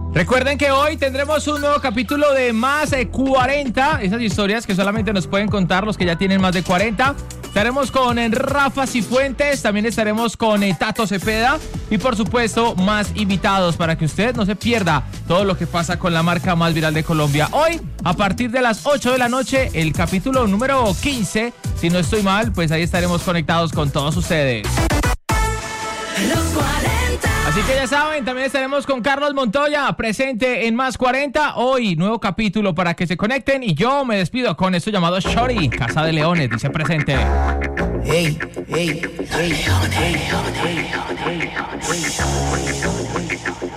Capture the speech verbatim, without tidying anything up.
Recuerden que hoy tendremos un nuevo capítulo de Más de cuarenta, esas historias que solamente nos pueden contar los que ya tienen más de cuarenta. Estaremos con eh, Rafa Cifuentes, también estaremos con eh, Tato Cepeda y por supuesto más invitados para que usted no se pierda todo lo que pasa con la marca más viral de Colombia. Hoy, a partir de las ocho de la noche, el capítulo número quince, si no estoy mal, pues ahí estaremos conectados con todos ustedes. Los cuarenta. Así que ya saben, también estaremos con Carlos Montoya, presente en Más cuarenta. Hoy, nuevo capítulo para que se conecten. Y yo me despido con esto llamado Shorty, Casa de Leones, dice presente. Hey, hey, hey, hey, hey, hey, hey, hey, hey.